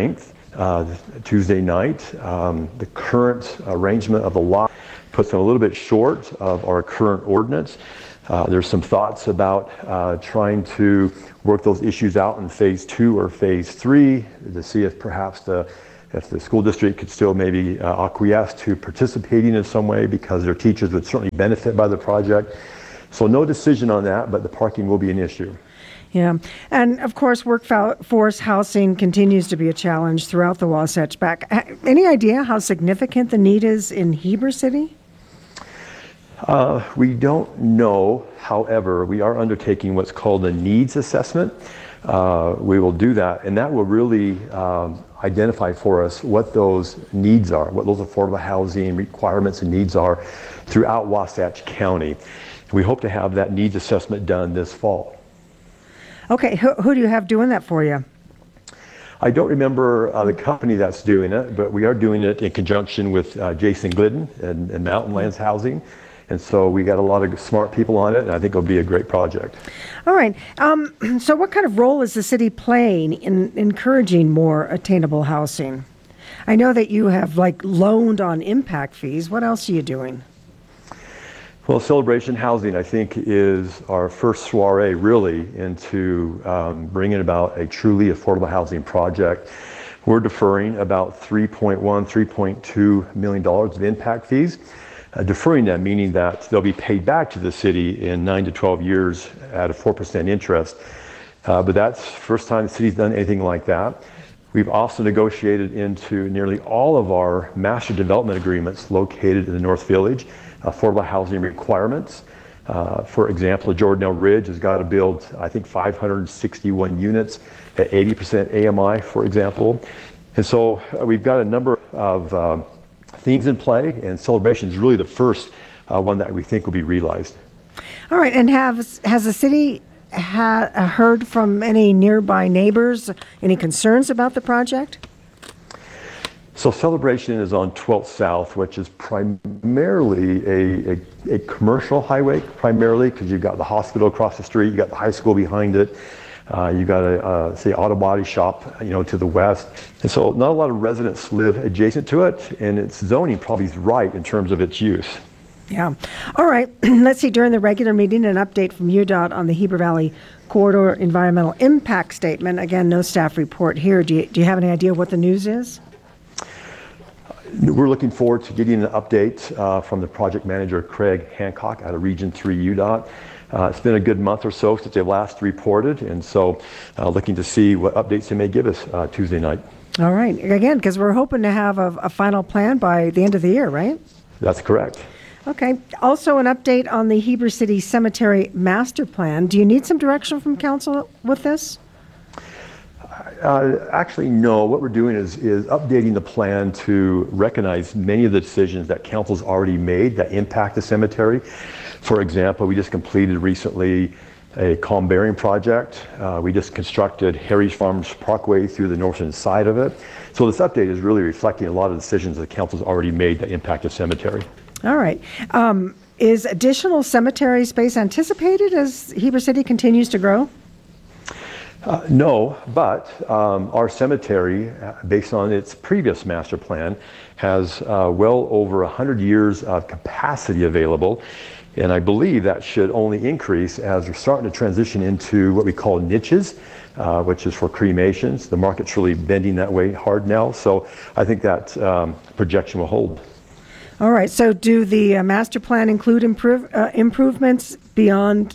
Speaker 23: Tuesday night. The current arrangement of the lot puts them a little bit short of our current ordinance. There's some thoughts about trying to work those issues out in phase 2 or phase 3 to see if perhaps if the school district could still maybe acquiesce to participating in some way, because their teachers would certainly benefit by the project. So no decision on that, but the parking will be an issue.
Speaker 1: Yeah. And of course, workforce housing continues to be a challenge throughout the Wasatch Back. Any idea how significant the need is in Heber City?
Speaker 23: We don't know. However, we are undertaking what's called a needs assessment. We will do that, and that will really identify for us what those needs are, what those affordable housing requirements and needs are throughout Wasatch County. We hope to have that needs assessment done this fall.
Speaker 1: Okay, who do you have doing that for you?
Speaker 23: I don't remember the company that's doing it, but we are doing it in conjunction with Jason Glidden and Mountain Lands Housing. And so we got a lot of smart people on it, and I think it'll be a great project.
Speaker 1: All right. So what kind of role is the city playing in encouraging more attainable housing? I know that you have loaned on impact fees. What else are you doing?
Speaker 23: Well, Celebration Housing, I think, is our first soiree really into bringing about a truly affordable housing project. We're deferring about $3.2 million of impact fees. Deferring them, meaning that they'll be paid back to the city in 9 to 12 years at a 4% interest. But that's the first time the city's done anything like that. We've also negotiated into nearly all of our master development agreements located in the North Village affordable housing requirements. For example, Jordanelle Ridge has got to build, I think, 561 units at 80% AMI, for example. And so we've got a number of themes in play, and Celebration is really the first one that we think will be realized.
Speaker 1: All right, and has the city heard from any nearby neighbors, any concerns about the project?
Speaker 23: So Celebration is on 12th South, which is primarily a commercial highway, primarily because you've got the hospital across the street, you've got the high school behind it, you've got a, say, auto body shop, to the west. And so not a lot of residents live adjacent to it, and its zoning probably is right in terms of its use.
Speaker 1: Yeah. All right. Let's see, during the regular meeting, an update from UDOT on the Heber Valley Corridor Environmental Impact Statement. Again, no staff report here. Do you have any idea what the news is?
Speaker 23: We're looking forward to getting an update from the project manager, Craig Hancock, out of Region 3 UDOT. It's been a good month or so since they last reported, and so looking to see what updates they may give us Tuesday night.
Speaker 1: All right. Again, because we're hoping to have a final plan by the end of the year, right?
Speaker 23: That's correct.
Speaker 1: Okay. Also, an update on the Heber City Cemetery Master Plan. Do you need some direction from council with this?
Speaker 23: Actually, no. What we're doing is updating the plan to recognize many of the decisions that council's already made that impact the cemetery. For example, we just completed recently a columbarium project. We just constructed Harry's Farms Parkway through the northern side of it. So this update is really reflecting a lot of decisions that council's already made that impact the cemetery.
Speaker 1: All right. Is additional cemetery space anticipated as Heber City continues to grow?
Speaker 23: No, but our cemetery, based on its previous master plan, has well over 100 years of capacity available. And I believe that should only increase as we're starting to transition into what we call niches, which is for cremations. The market's really bending that way hard now. So I think that projection will hold.
Speaker 1: All right. So do the master plan include improvements beyond,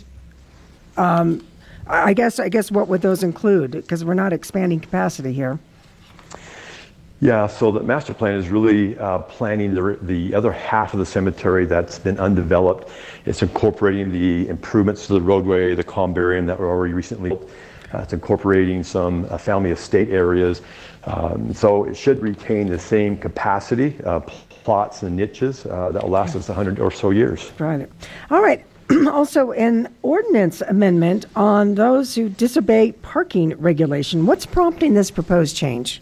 Speaker 1: I guess what would those include? Because we're not expanding capacity here.
Speaker 23: Yeah, so the master plan is really planning the other half of the cemetery that's been undeveloped. It's incorporating the improvements to the roadway, the columbarium that were already recently built. It's incorporating some family estate areas. So it should retain the same capacity, plots and niches that will last us 100 or so years.
Speaker 1: Right. All right. Also, an ordinance amendment on those who disobey parking regulation. What's prompting this proposed change?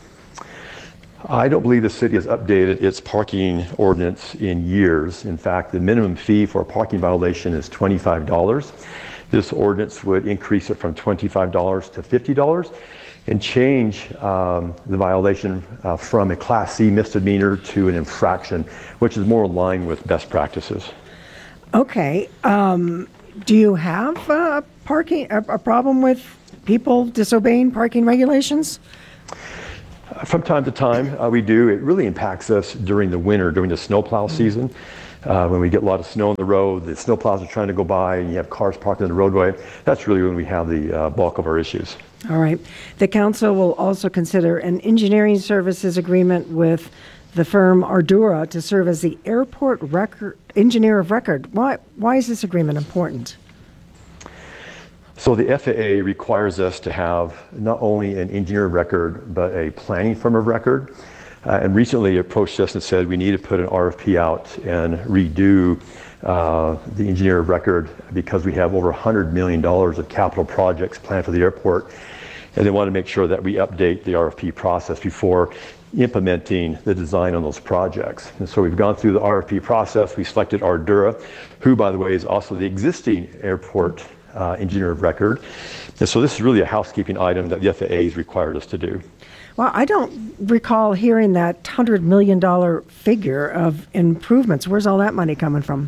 Speaker 23: I don't believe the city has updated its parking ordinance in years. In fact, the minimum fee for a parking violation is $25. This ordinance would increase it from $25 to $50. and change the violation from a Class C misdemeanor to an infraction, which is more in line with best practices.
Speaker 1: Okay. Do you have a problem with people disobeying parking regulations?
Speaker 23: From time to time, we do. It really impacts us during the winter, during the snowplow season. When we get a lot of snow on the road, the snowplows are trying to go by, and you have cars parked on the roadway. That's really when we have the bulk of our issues.
Speaker 1: All right. The council will also consider an engineering services agreement with the firm Ardura to serve as the airport engineer of record. Why is this agreement important?
Speaker 23: So the FAA requires us to have not only an engineer of record, but a planning firm of record. And recently approached us and said we need to put an RFP out and redo the engineer of record because we have over $100 million of capital projects planned for the airport. And they want to make sure that we update the RFP process before implementing the design on those projects. And so we've gone through the RFP process. We selected Ardura, who, by the way, is also the existing airport engineer of record. And so this is really a housekeeping item that the FAA has required us to do.
Speaker 1: Well, I don't recall hearing that $100 million figure of improvements. Where's all that money coming from?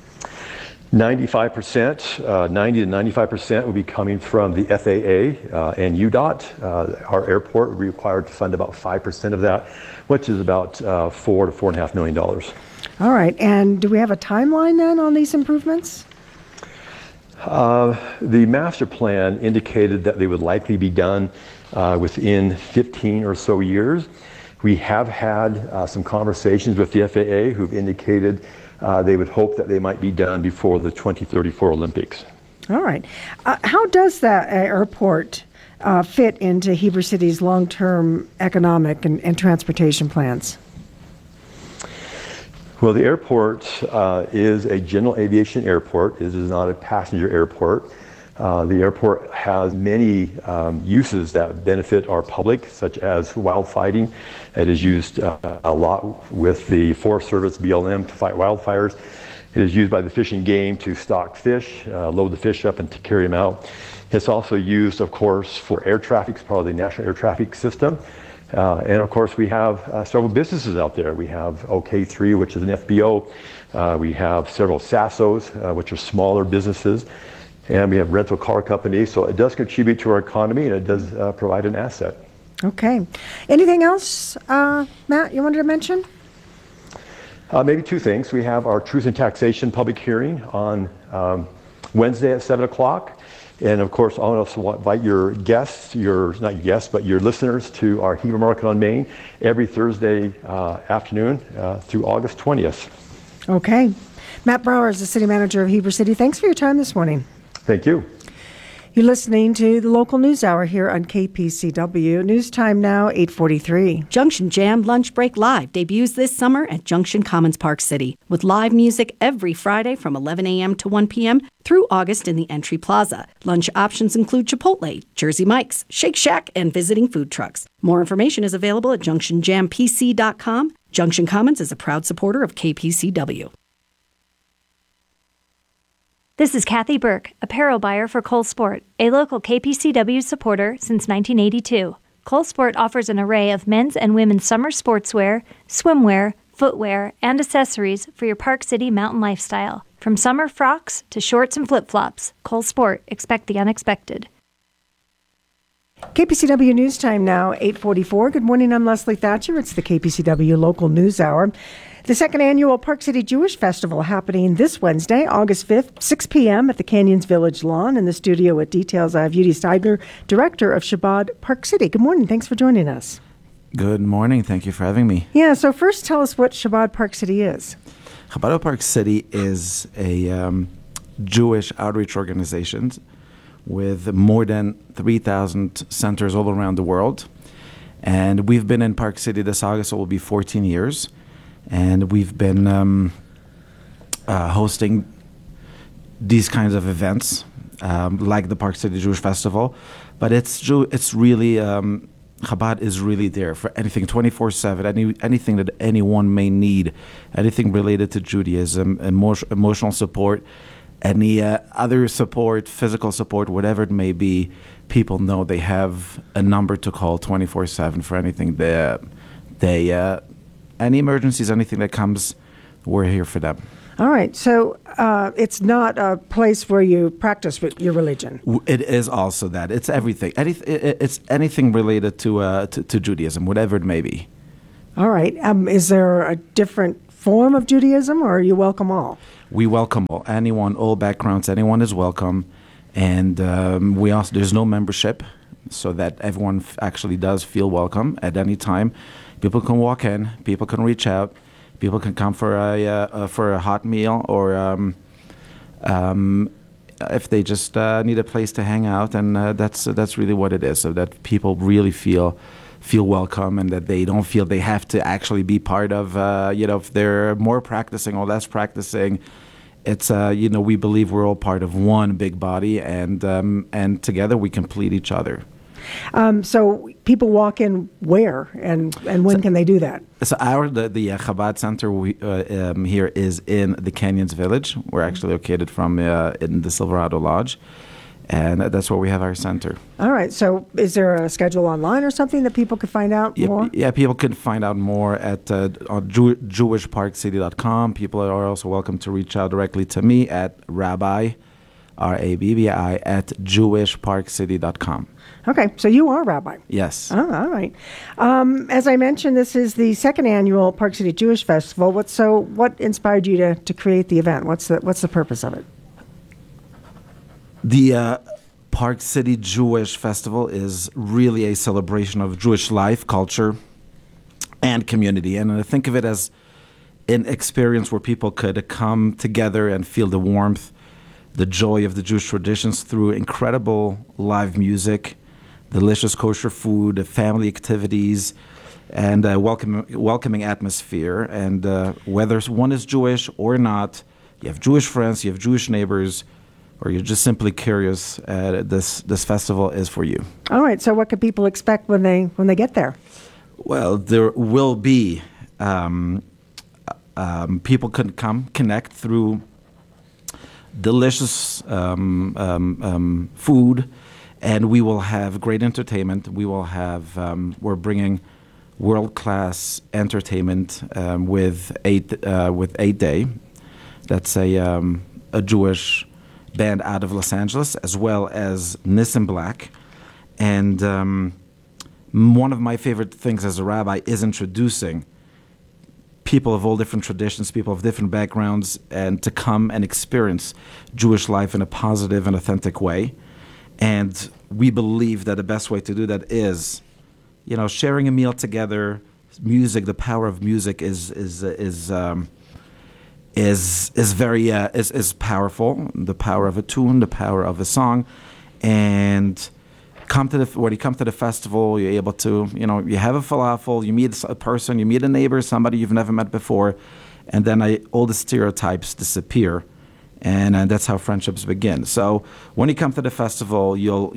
Speaker 23: 95%, 90 to 95% will be coming from the FAA and UDOT. Our airport will be required to fund about 5% of that, which is about $4 to $4.5 million.
Speaker 1: All right. And do we have a timeline then on these improvements?
Speaker 23: The master plan indicated that they would likely be done within 15 or so years. We have had some conversations with the FAA who've indicated they would hope that they might be done before the 2034 Olympics.
Speaker 1: All right. How does that airport fit into Heber City's long-term economic and transportation plans?
Speaker 23: Well, the airport is a general aviation airport. It is not a passenger airport. The airport has many uses that benefit our public, such as wildfighting. It is used a lot with the Forest Service BLM to fight wildfires. It is used by the Fish and Game to stock fish, load the fish up and to carry them out. It's also used, of course, for air traffic as part of the National Air Traffic System. And of course, we have several businesses out there. We have OK3, which is an FBO. We have several SASOs, which are smaller businesses. And we have rental car companies. So it does contribute to our economy, and it does provide an asset.
Speaker 1: Okay. Anything else, Matt, you wanted to mention?
Speaker 23: Maybe two things. We have our Truth in Taxation public hearing on Wednesday at 7 o'clock. And of course, I also invite your guests, not guests, but your listeners to our Heber Market on Main every Thursday afternoon through August 20th.
Speaker 1: Okay. Matt Brower is the city manager of Heber City. Thanks for your time this morning.
Speaker 23: Thank you.
Speaker 1: You're listening to the local news hour here on KPCW. News time now, 8:43.
Speaker 12: Junction Jam Lunch Break Live debuts this summer at Junction Commons Park City with live music every Friday from 11 a.m. to 1 p.m. through August in the Entry Plaza. Lunch options include Chipotle, Jersey Mike's, Shake Shack, and visiting food trucks. More information is available at junctionjampc.com. Junction Commons is a proud supporter of KPCW.
Speaker 3: This is Kathy Burke, apparel buyer for Cole Sport, a local KPCW supporter since 1982. Cole Sport offers an array of men's and women's summer sportswear, swimwear, footwear, and accessories for your Park City mountain lifestyle. From summer frocks to shorts and flip-flops, Cole Sport, expect the unexpected.
Speaker 1: KPCW News Time now, 8:44. Good morning, I'm Leslie Thatcher. It's the KPCW Local News Hour. The second annual Park City Jewish Festival happening this Wednesday, August 5th, 6 p.m. at the Canyons Village Lawn. In the studio with details, I have Yudi Steidler, Director of Shabbat Park City. Good morning. Thanks for joining us.
Speaker 4: Good morning. Thank you for having me.
Speaker 1: Yeah, so first tell us what Shabbat Park City is.
Speaker 4: Shabbat Park City is a Jewish outreach organization with more than 3,000 centers all around the world. And we've been in Park City this August, so it will be 14 years. And we've been hosting these kinds of events, like the Park City Jewish Festival. But it's really, Chabad is really there for anything, 24/7, anything that anyone may need, anything related to Judaism, emotional support. any other support, physical support, whatever it may be, people know they have a number to call 24/7 for anything. Any emergencies, anything that comes, we're here for them.
Speaker 1: All right. So it's not a place where you practice your religion.
Speaker 4: It is also that. It's everything. It's anything related to Judaism, whatever it may be.
Speaker 1: All right. Is there a different form of Judaism, or you welcome all?
Speaker 4: We welcome all. Anyone, all backgrounds, anyone is welcome. And we also, there's no membership, so that everyone actually does feel welcome at any time. People can walk in. People can reach out. People can come for a hot meal, or if they just need a place to hang out, and that's really what it is. So that people really feel welcome, and that they don't feel they have to actually be part of. If they're more practicing or less practicing, it's we believe we're all part of one big body, and together we complete each other.
Speaker 1: So people walk in where, and when can they do that?
Speaker 4: So the Chabad Center here is in the Canyons Village. We're actually located in the Silverado Lodge, and that's where we have our center.
Speaker 1: All right. So is there a schedule online or something that people could find out more?
Speaker 4: Yeah, people can find out more at on jewishparkcity.com. People are also welcome to reach out directly to me at Rabbi, Rabbi, at jewishparkcity.com.
Speaker 1: Okay, so you are Rabbi.
Speaker 4: Yes.
Speaker 1: Oh, all right. As I mentioned, this is the second annual Park City Jewish Festival. What inspired you to create the event? What's the purpose of it?
Speaker 4: The Park City Jewish Festival is really a celebration of Jewish life, culture, and community. And I think of it as an experience where people could come together and feel the warmth, the joy of the Jewish traditions through incredible live music, delicious kosher food, family activities, and welcoming atmosphere. And whether one is Jewish or not, you have Jewish friends, you have Jewish neighbors, or you're just simply curious, this festival is for you.
Speaker 1: All right. So what can people expect when they get there?
Speaker 4: Well, there will be people can come connect through delicious food, and we will have great entertainment. We will have we're bringing world-class entertainment with 8 Day. That's a Jewish band out of Los Angeles, as well as Nissim Black. And one of my favorite things as a rabbi is introducing people of all different traditions, people of different backgrounds, and to come and experience Jewish life in a positive and authentic way. And we believe that the best way to do that is, sharing a meal together. Music, the power of music is powerful. The power of a tune, the power of a song, and when you come to the festival, you're able to, you have a falafel, you meet a person, you meet a neighbor, somebody you've never met before, and then all the stereotypes disappear, and that's how friendships begin. So when you come to the festival, you'll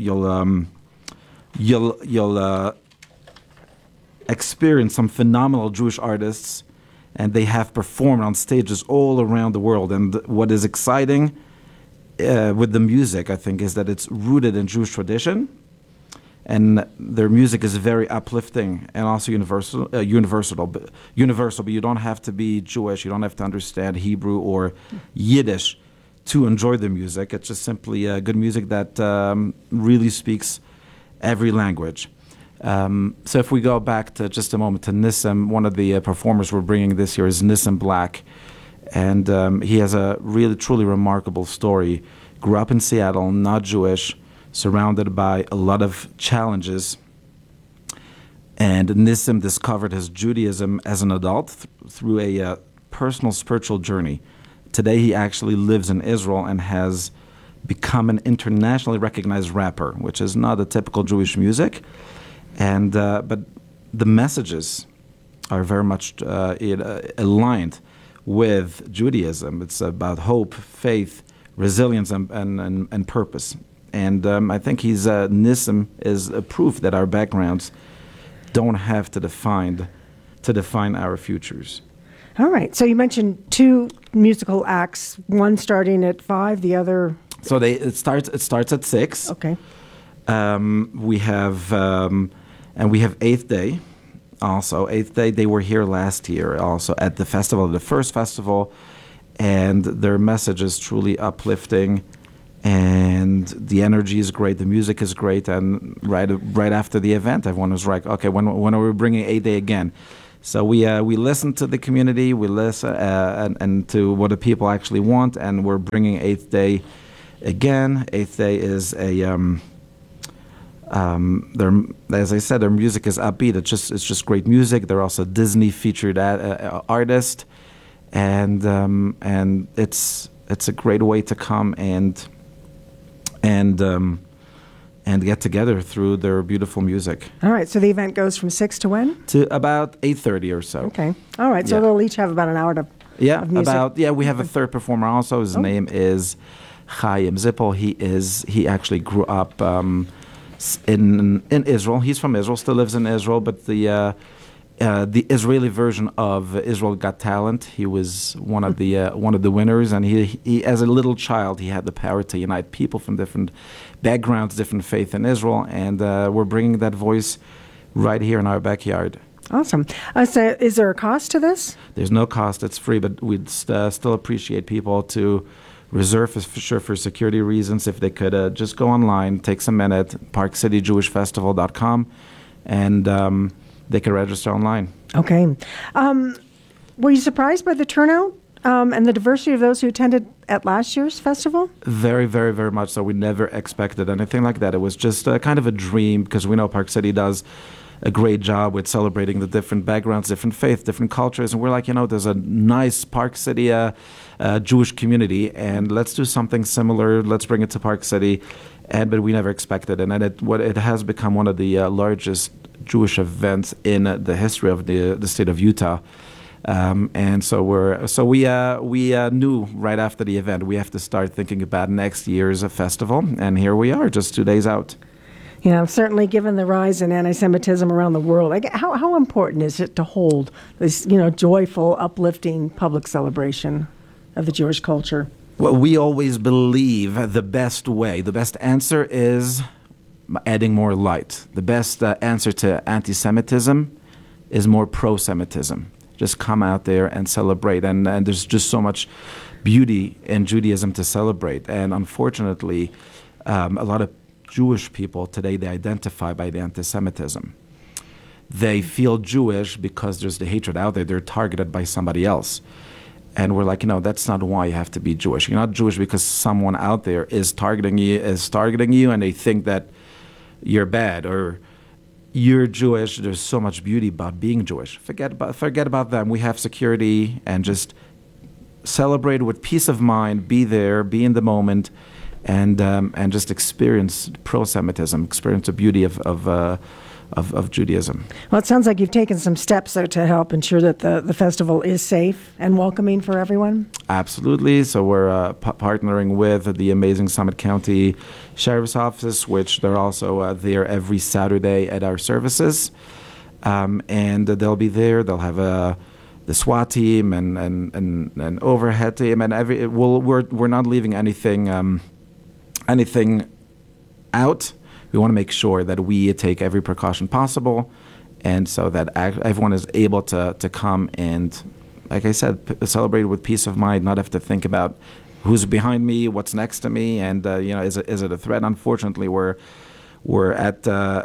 Speaker 4: experience some phenomenal Jewish artists, and they have performed on stages all around the world. And what is exciting with the music, I think, is that it's rooted in Jewish tradition. And their music is very uplifting and also universal. But you don't have to be Jewish. You don't have to understand Hebrew or Yiddish to enjoy the music. It's just simply good music that really speaks every language. So if we go back to just a moment to Nissim, one of the performers we're bringing this year is Nissim Black. And he has a really, truly remarkable story. Grew up in Seattle, not Jewish, surrounded by a lot of challenges. And Nissim discovered his Judaism as an adult through a personal spiritual journey. Today he actually lives in Israel and has become an internationally recognized rapper, which is not a typical Jewish music. And but the messages are very much aligned with Judaism. It's about hope, faith, resilience, and purpose. And I think Nissim is a proof that our backgrounds don't have to define our futures.
Speaker 1: All right. So you mentioned 2 musical acts, one starting at 5, the other...
Speaker 4: So it starts at 6.
Speaker 1: Okay.
Speaker 4: We have Eighth Day also. Eighth Day, they were here last year also at the festival, the first festival, and their message is truly uplifting, and the energy is great, the music is great, and right after the event, everyone was like, okay, when are we bringing Eighth Day again? So we listen to the community, we listen and to what the people actually want, and we're bringing Eighth Day again. Eighth Day is as I said, their music is upbeat. It's just great music. They're also Disney featured artist, and it's a great way to come and get together through their beautiful music.
Speaker 1: All right. So the event goes from 6 to when?
Speaker 4: To about 8:30 or so.
Speaker 1: Okay. All right. So
Speaker 4: Yeah.
Speaker 1: they'll each have about an hour of music.
Speaker 4: We have a third performer also. His name is Chaim Zippel. He actually grew up in Israel. He's from Israel, still lives in Israel, but the Israeli version of Israel Got Talent, he was one of the winners, and he as a little child, he had the power to unite people from different backgrounds, different faith in Israel, and we're bringing that voice right here in our backyard.
Speaker 1: Awesome. So is there a cost to this?
Speaker 4: There's no cost. It's free, but we'd still appreciate people to reserve for security reasons. If they could just go online, take some minute, parkcityjewishfestival.com, and they can register online.
Speaker 1: Okay. Were you surprised by the turnout and the diversity of those who attended at last year's festival?
Speaker 4: Very, very, very much so. We never expected anything like that. It was just kind of a dream, because we know Park City does a great job with celebrating the different backgrounds, different faith, different cultures. And we're like, there's a nice Park City Jewish community, and let's do something similar. Let's bring it to Park City. But we never expected it. And it has become one of the largest Jewish events in the history of the state of Utah. And so we knew right after the event we have to start thinking about next year's festival. And here we are, just 2 days out.
Speaker 1: Certainly given the rise in anti-Semitism around the world, how important is it to hold this, joyful, uplifting public celebration of the Jewish culture?
Speaker 4: Well, we always believe the best answer is adding more light. The best answer to anti-Semitism is more pro-Semitism. Just come out there and celebrate. And there's just so much beauty in Judaism to celebrate. And unfortunately, a lot of Jewish people today, they identify by the anti-Semitism. They feel Jewish because there's the hatred out there. They're targeted by somebody else. And we're like, that's not why you have to be Jewish. You're not Jewish because someone out there is targeting you, and they think that you're bad, or you're Jewish. There's so much beauty about being Jewish. Forget about them. We have security, and just celebrate with peace of mind. Be there, be in the moment, and just experience pro-Semitism, experience the beauty of Judaism.
Speaker 1: Well, it sounds like you've taken some steps there to help ensure that the festival is safe and welcoming for everyone.
Speaker 4: Absolutely. So we're partnering with the amazing Summit County Sheriff's Office, which they're also there every Saturday at our services. And they'll be there. They'll have the SWAT team and overhead team, and we're not leaving anything out. We want to make sure that we take every precaution possible, and so that everyone is able to come and, like I said, celebrate with peace of mind, not have to think about who's behind me, what's next to me, and is it a threat? Unfortunately, we're at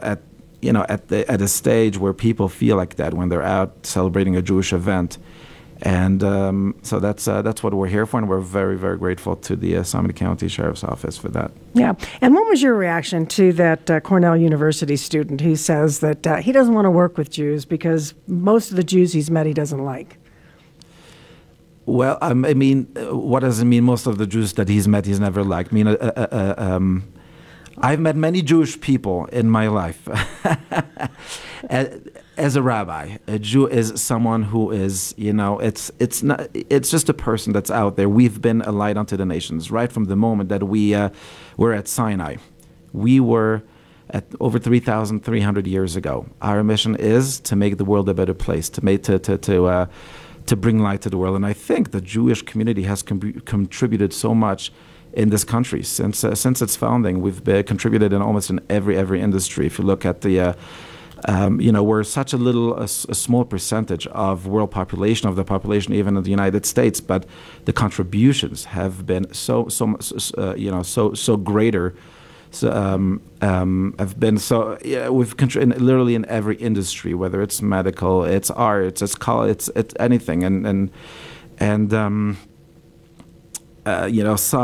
Speaker 4: a stage where people feel like that when they're out celebrating a Jewish event. And so that's what we're here for, and we're very, very grateful to the Summit County Sheriff's Office for that.
Speaker 1: Yeah. And what was your reaction to that Cornell University student who says that he doesn't want to work with Jews because most of the Jews he's met he doesn't like?
Speaker 4: Well, what does it mean, most of the Jews that he's met he's never liked? I've met many Jewish people in my life. As a rabbi, a Jew is someone who is, it's just a person that's out there. We've been a light unto the nations right from the moment that we were at Sinai. We were at over 3,300 years ago. Our mission is to make the world a better place, to to bring light to the world. And I think the Jewish community has contributed so much in this country since its founding. We've contributed in almost in every industry. If you look at the we're such a small percentage of world population, of the population even of the United States, but the contributions have been so greater. Have been we've contributed literally in every industry, whether it's medical, it's arts, it's college, it's anything, and